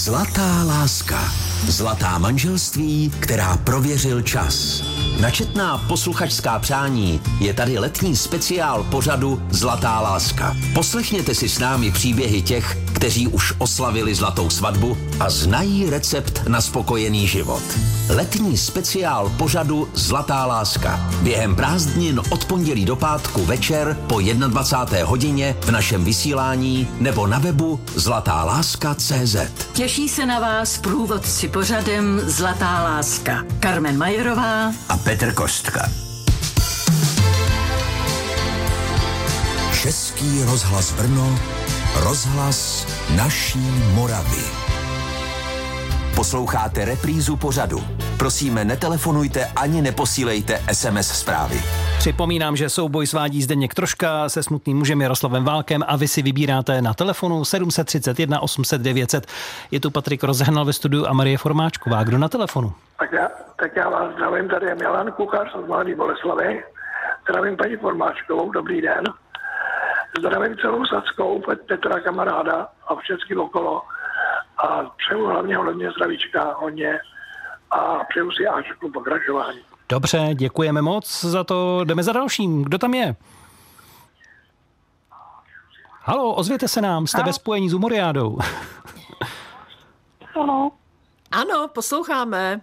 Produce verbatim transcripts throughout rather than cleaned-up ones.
Zlatá láska. Zlatá manželství, která prověřil čas. Na četná posluchačská přání je tady letní speciál pořadu Zlatá láska. Poslechněte si s námi příběhy těch, kteří už oslavili zlatou svatbu a znají recept na spokojený život. Letní speciál pořadu Zlatá láska. Během prázdnin od pondělí do pátku večer po dvacáté první hodině v našem vysílání nebo na webu zlatá láska tečka cé zet. Těší se na vás průvodci pořadem Zlatá láska. Carmen Majerová a Petr Kostka. Český rozhlas Brno, rozhlas naší Moravy. Posloucháte reprízu pořadu. Prosíme, netelefonujte ani neposílejte es em es zprávy. Připomínám, že souboj svádí Zdeněk Troška se smutným mužem Jaroslavem Válkem a vy si vybíráte na telefonu sedm set třicet jedna osm set devět set. Je tu Patrik Rozehnal ve studiu a Marie Formáčková. Kdo na telefonu? Tak já, tak já vás zdravím, tady je Milan Kuchař z Mladé Boleslavi. Zdravím paní Formáčkovou, dobrý den. Zdravím celou Sadskou, Petra kamaráda a všechny okolo. A přeju hlavně hodně zdravíčka, hodně a přeju si Ačku pokračování. Dobře, děkujeme moc za to. Jdeme za dalším. Kdo tam je? Halo, ozvěte se nám. Jste ve spojení s Humoriádou. Halo. Ano, posloucháme.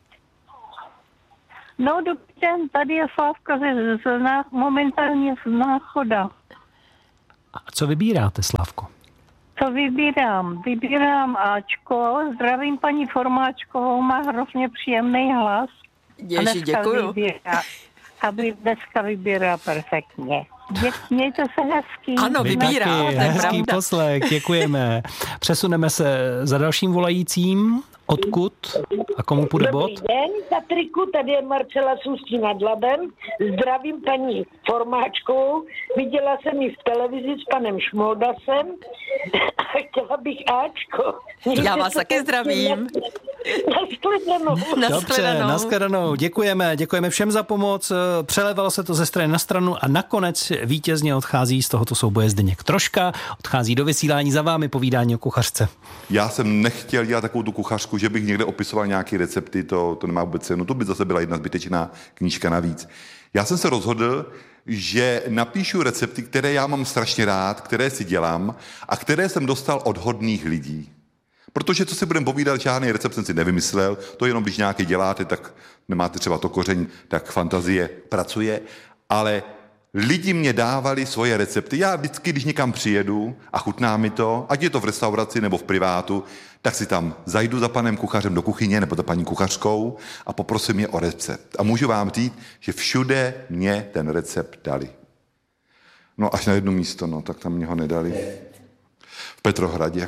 No, dobrý den, tady je Slávka ze, z, z, momentálně z Náchoda. A co vybíráte, Slávko? Co vybírám? Vybírám Ačko. Zdravím paní Formáčkovou, má hrozně příjemný hlas. Ježi, děkuju. Vybírá, aby dneska vybírá perfektně. Dě, mějte se hezký. Ano, vybírá, to je hezký pravda. poslech, děkujeme. Přesuneme se za dalším volajícím. Odkud a komu půjde bod? Dobrý den, Patriku, tady je Marcela z Ústí nad Labem. Zdravím paní Formáčkovou. Viděla jsem ji v televizi s panem Šmoldasem a chtěla bych Ačko. Mějte Já vás taky zdravím. Nashledanou. Dobře, nashledanou. Děkujeme, děkujeme všem za pomoc. Přelevalo se to ze strany na stranu a nakonec vítězně odchází z tohoto souboje Zdeněk Troška. Odchází do vysílání za vámi povídání o kuchařce. Já jsem nechtěl dělat takovou tu kuchařku, že bych někde opisoval nějaké recepty, to, to nemá vůbec cenu. To by zase byla jedna zbytečná knížka navíc. Já jsem se rozhodl, že napíšu recepty, které já mám strašně rád, které si dělám a které jsem dostal od hodných lidí. Protože co si budeme povídat, žádný recept jsem si nevymyslel, to jenom když nějaký děláte, tak nemáte třeba to koření, tak fantazie pracuje, ale lidi mě dávali svoje recepty. Já vždycky, když někam přijedu a chutná mi to, ať je to v restauraci nebo v privátu, tak si tam zajdu za panem kuchařem do kuchyně nebo za paní kuchařkou a poprosím je o recept. A můžu vám říct, že všude mě ten recept dali. No až na jedno místo, no, tak tam mě ho nedali. V Petrohradě.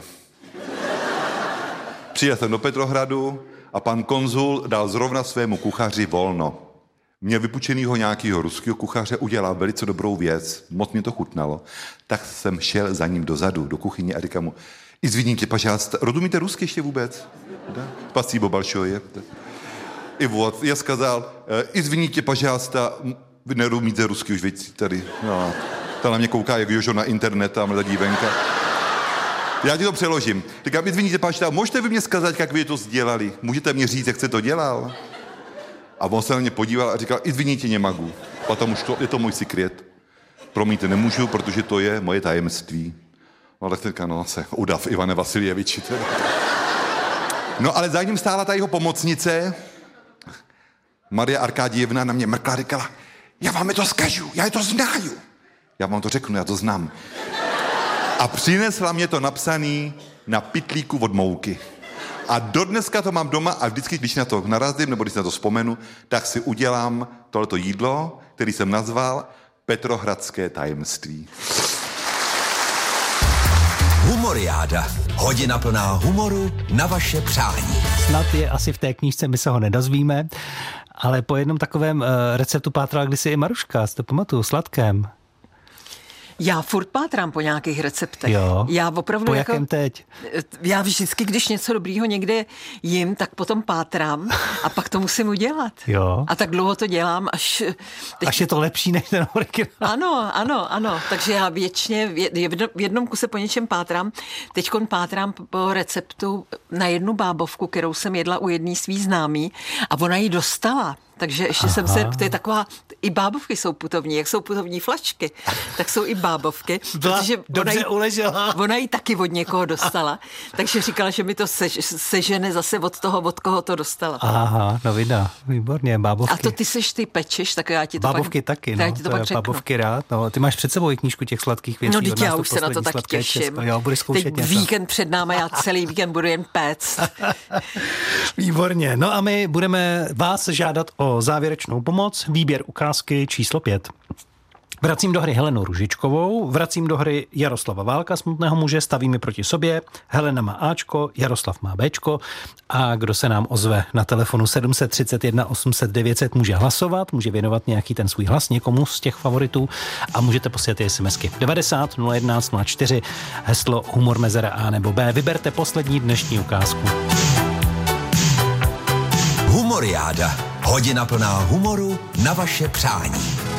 Přijel jsem do Petrohradu a pan konzul dal zrovna svému kuchaři volno. Měl vypučenýho nějakého ruského kuchaře, udělal velice dobrou věc, moc mě to chutnalo, tak jsem šel za ním dozadu, do kuchyně a říkám mu, izviníte, pažásta, rozumíte rusky ještě vůbec? Da? Spasibo большое. I вот, já сказал, izviníte, pažásta, vy nerozumíte rusky už věci tady. No, ta na mě kouká, jak Jožo na internet, tamhle ta dívenka. Já ti to přeložím. Říkám, izviníte, pažásta, můžete vy mě skazat, jak vy to sdělali? Můžete mě říct, jak jste to dělal? A on se na mě podíval a říkal, izviníte, nemagu. Potom už to, je to můj sekret. Promiňte, nemůžu, protože to je moje tajemství. No tak teďka, no se udav Ivane Vasiljeviči. No ale za ním stála ta jeho pomocnice. Maria Arkadievna na mě mrkla a říkala, já vám je to zkažu, já je to znaju. Já vám to řeknu, já to znám. A přinesla mě to napsaný na pytlíku od mouky. A dodneska to mám doma a vždycky, když na to narazím, nebo když na to vzpomenu, tak si udělám tohleto jídlo, který jsem nazval Petrohradské tajemství. Humoriáda. Hodina plná humoru na vaše přání. Snad je asi v té knížce, my se ho nedozvíme, ale po jednom takovém uh, receptu pátrala kdysi i Maruška, si to pamatuju, sladkém. Já furt pátrám po nějakých receptech. Jo. Já opravdu po jako, jakém teď? Já vždycky, když něco dobrýho někde jim, tak potom pátrám a pak to musím udělat. Jo. A tak dlouho to dělám, až... Teď... Až je to lepší než ten originál. Ano, ano, ano. Takže já věčně v jednom kuse po něčem pátrám. Teďkon pátrám po receptu na jednu bábovku, kterou jsem jedla u jedné svý známý a ona ji dostala. Takže ještě Aha. jsem se, to je taková, i bábovky jsou putovní, jak jsou putovní flašky, tak jsou i bábovky. Byla protože dobře ona uležela. Ona ji taky od někoho dostala, takže říkala, že mi to sež, sežene zase od toho, od koho to dostala. Aha, no vida, výborně, bábovky. A to ty seš, ty pečeš, tak já ti to bábovky pak, taky, no, ti to, to pak bábovky rád, no, ty máš před sebou i knížku těch sladkých věcí. No, teď já už se na to tak těším. Česko. Jo, budeš zkoušet teď něco. víkend před náma, já celý víkend budu jen péct. Výborně, no a my budeme vás žádat o závěrečnou pomoc, výběr ukázky číslo pět. Vracím do hry Helenu Ružičkovou, vracím do hry Jaroslava Válka, Smutného muže, stavíme proti sobě. Helena má Ačko, Jaroslav má Bčko a kdo se nám ozve na telefonu sedm set třicet jedna osm set devět set může hlasovat, může věnovat nějaký ten svůj hlas někomu z těch favoritů a můžete posílat i SMSky devadesát nula jedenáct nula čtyři, heslo humor mezera A nebo B. Vyberte poslední dnešní ukázku. Humoriáda. Hodina plná humoru na vaše přání.